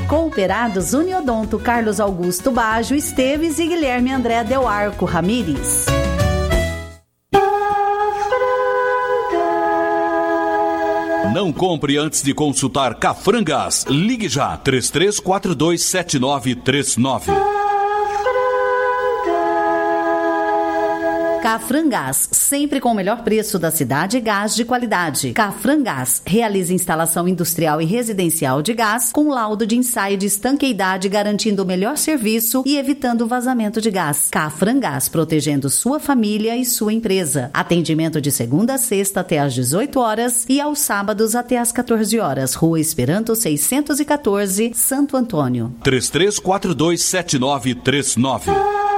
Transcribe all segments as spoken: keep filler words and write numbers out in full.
Cooperados Uniodonto Carlos Augusto Baggio Esteves e Guilherme André Del Arco Ramires. Não compre antes de consultar Cafrangas. Ligue já, três três quatro dois sete nove três nove. Cafrangás, sempre com o melhor preço da cidade e gás de qualidade. Cafrangás realiza instalação industrial e residencial de gás com laudo de ensaio de estanqueidade, garantindo o melhor serviço e evitando o vazamento de gás. Cafrangás, protegendo sua família e sua empresa. Atendimento de segunda a sexta até às dezoito horas e aos sábados até às quatorze horas. Rua Esperanto seiscentos e quatorze, Santo Antônio. três três quatro dois sete nove três nove.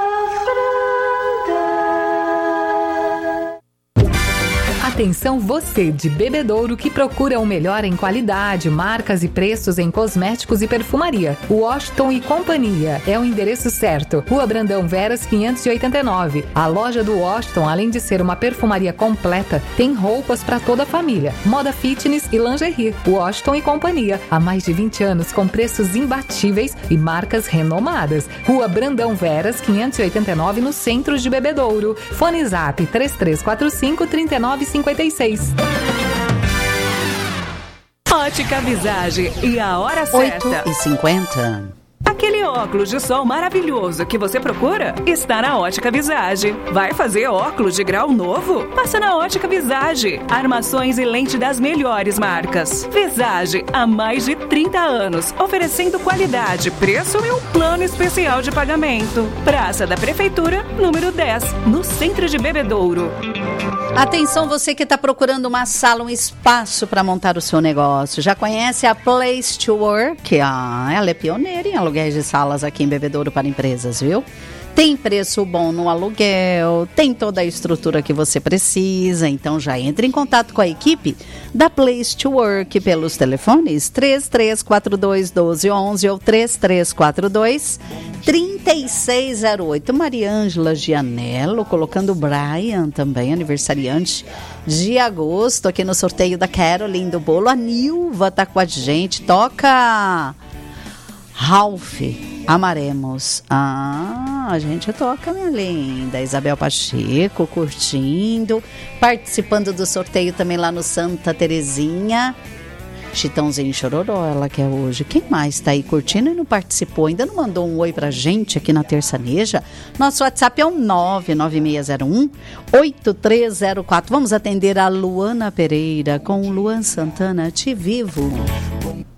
Atenção você de Bebedouro que procura o melhor em qualidade, marcas e preços em cosméticos e perfumaria. Washington e Companhia é o endereço certo. Rua Brandão Veras quinhentos e oitenta e nove. A loja do Washington, além de ser uma perfumaria completa, tem roupas para toda a família, moda fitness e lingerie. Washington e Companhia, há mais de vinte anos com preços imbatíveis e marcas renomadas. Rua Brandão Veras quinhentos e oitenta e nove, no centro de Bebedouro. Fone Zap três três quatro cinco, três nove cinco seis. Ótica Visage e a hora certa. oito e cinquenta. Aquele óculos de sol maravilhoso que você procura está na Ótica Visage. Vai fazer óculos de grau novo? Passa na Ótica Visage. Armações e lente das melhores marcas. Visage, há mais de trinta anos, oferecendo qualidade, preço e um plano especial de pagamento. Praça da Prefeitura, número dez, no centro de Bebedouro. Atenção, você que está procurando uma sala, um espaço para montar o seu negócio. Já conhece a Place to Work? Ah, ela é pioneira em aluguéis de salas aqui em Bebedouro para empresas, viu? Tem preço bom no aluguel, tem toda a estrutura que você precisa. Então já entre em contato com a equipe da Place to Work pelos telefones três três quatro dois, um dois um um ou três três quatro dois, três seis zero oito. Mariângela Gianello, colocando o Brian também, aniversariante de agosto, aqui no sorteio da Caroline do Bolo. A Nilva tá com a gente, toca Ralph, Amaremos. Ah, a gente toca, minha linda. Isabel Pacheco, curtindo, participando do sorteio também lá no Santa Terezinha. Chitãozinho Chororó, ela quer hoje. Quem mais tá aí curtindo e não participou? Ainda não mandou um oi pra gente aqui na Terçaneja? Nosso WhatsApp é o nove nove seis zero um, oito três zero quatro. Vamos atender a Luana Pereira com Luan Santana, Te Vivo.